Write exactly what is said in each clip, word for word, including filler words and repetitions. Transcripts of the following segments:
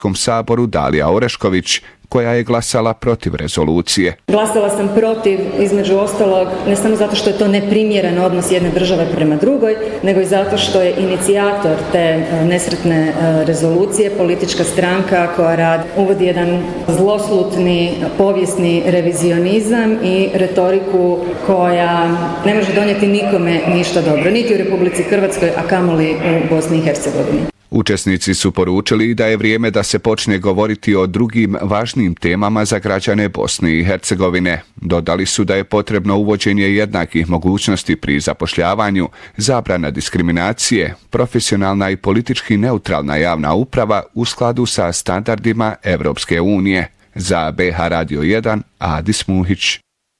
saboru Dalija Orešković, koja je glasala protiv rezolucije. Glasala sam protiv, između ostalog, ne samo zato što je to neprimjeren odnos jedne države prema drugoj, nego i zato što je inicijator te nesretne rezolucije politička stranka koja rad uvodi jedan zloslutni povijesni revizionizam i retoriku koja ne može donijeti nikome ništa dobro, niti u Republici Hrvatskoj, a kamoli u Bosni i Hercegovini. Učesnici su poručili da je vrijeme da se počne govoriti o drugim važnim temama za građane Bosne i Hercegovine. Dodali su da je potrebno uvođenje jednakih mogućnosti pri zapošljavanju, zabrana diskriminacije, profesionalna i politički neutralna javna uprava u skladu sa standardima Evropske unije. Za B H Radio jedan, Adis Muhić.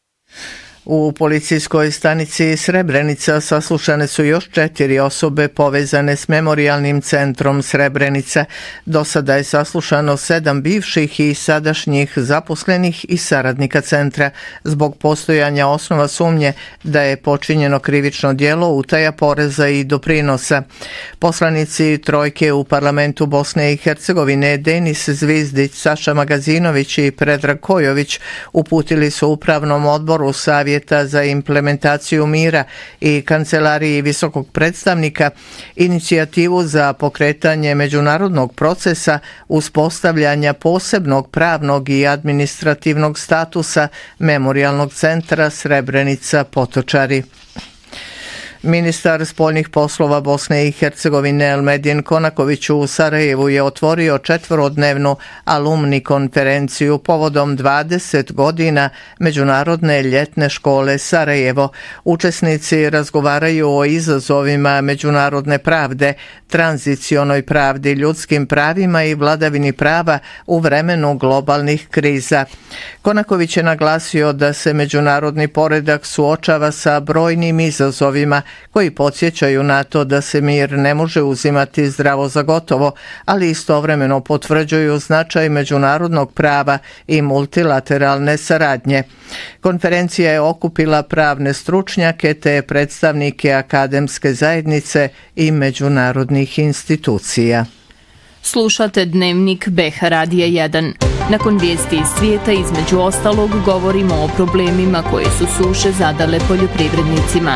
U policijskoj stanici Srebrenica saslušane su još četiri osobe povezane s memorijalnim centrom Srebrenica. Do sada je saslušano sedam bivših i sadašnjih zaposlenih i saradnika centra zbog postojanja osnova sumnje da je počinjeno krivično djelo utaja poreza i doprinosa. Poslanici trojke u parlamentu Bosne i Hercegovine Denis Zvizdić, Saša Magazinović i Predrag Kojović uputili su upravnom odboru savjet za implementaciju mira i kancelariji visokog predstavnika inicijativu za pokretanje međunarodnog procesa uspostavljanja posebnog pravnog i administrativnog statusa memorijalnog centra Srebrenica Potočari. Ministar spoljnih poslova Bosne i Hercegovine Elmedin Konaković u Sarajevu je otvorio četvorodnevnu alumni konferenciju povodom dvadeset godina Međunarodne ljetne škole Sarajevo. Učesnici razgovaraju o izazovima međunarodne pravde, tranzicionoj pravdi, ljudskim pravima i vladavini prava u vremenu globalnih kriza. Konaković je naglasio da se međunarodni poredak suočava sa brojnim izazovima koji podsjećaju na to da se mir ne može uzimati zdravo za gotovo, ali istovremeno potvrđuju značaj međunarodnog prava i multilateralne saradnje. Konferencija je okupila pravne stručnjake te predstavnike akademske zajednice i međunarodnih institucija. Slušate dnevnik B H Radija jedan. Nakon vijesti iz svijeta, između ostalog, govorimo o problemima koje su suše zadale poljoprivrednicima.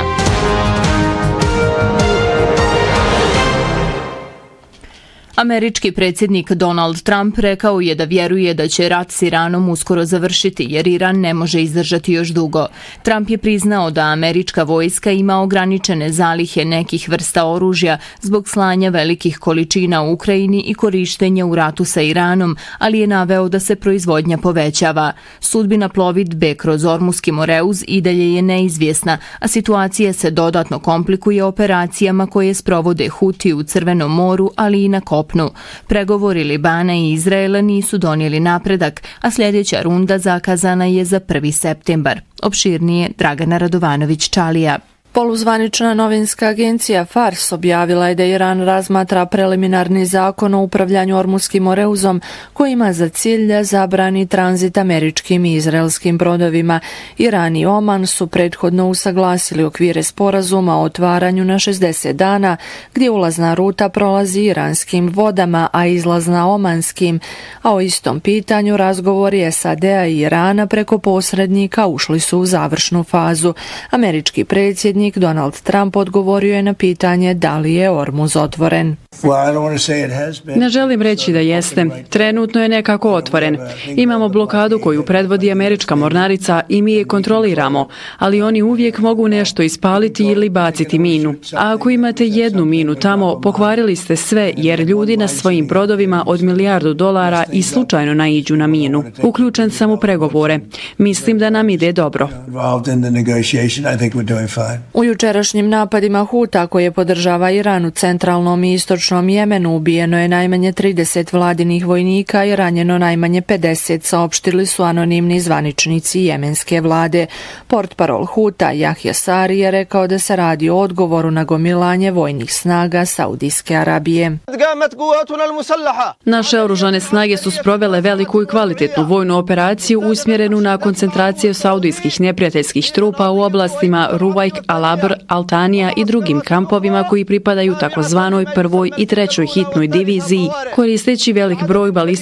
Američki predsjednik Donald Trump rekao je da vjeruje da će rat s Iranom uskoro završiti, jer Iran ne može izdržati još dugo. Trump je priznao da američka vojska ima ograničene zalihe nekih vrsta oružja zbog slanja velikih količina u Ukrajini i korištenja u ratu sa Iranom, ali je naveo da se proizvodnja povećava. Sudbina plovidbe kroz Ormuski Moreuz i dalje je neizvjesna, a situacija se dodatno komplikuje operacijama koje sprovode Huti u Crvenom moru, ali i na kopnu. Pregovori Libana i Izraela nisu donijeli napredak, a sljedeća runda zakazana je za prvi septembar. Opširnije Dragana Radovanović-Čalija. Poluzvanična novinska agencija Fars objavila je da Iran razmatra preliminarni zakon o upravljanju Ormuskim Moreuzom koji ima za cilj da zabrani tranzit američkim i izraelskim brodovima. Iran i Oman su prethodno usaglasili okvire sporazuma o otvaranju na šezdeset dana, gdje ulazna ruta prolazi iranskim vodama, a izlazna omanskim, a o istom pitanju razgovori S A D-a i Irana preko posrednika ušli su u završnu fazu. Američki predsjednik Donald Trump odgovorio je na pitanje da li je Ormuz otvoren. Ne želim reći da jeste. Trenutno je nekako otvoren. Imamo blokadu koju predvodi američka mornarica i mi je kontroliramo, ali oni uvijek mogu nešto ispaliti ili baciti minu. A ako imate jednu minu tamo, pokvarili ste sve jer ljudi na svojim brodovima od milijardu dolara i slučajno naiđu na minu. Uključen sam u pregovore. Mislim da nam ide dobro. U jučerašnjim napadima Huta koje podržava Iran u centralnom i istočnom Jemenu ubijeno je najmanje trideset vladinih vojnika i ranjeno najmanje pedeset, saopštili su anonimni zvaničnici jemenske vlade. Portparol Huta Jahja Sari je rekao da se radi o odgovoru na gomilanje vojnih snaga Saudijske Arabije. Naše oružane snage su sprovele veliku i kvalitetnu vojnu operaciju usmjerenu na koncentraciju saudijskih neprijateljskih trupa u oblastima Ruvajk, Al-Abr, Altanija i drugim kampovima koji pripadaju takozvanoj prvoj i trećoj hitnoj diviziji, koristeći velik broj balističkih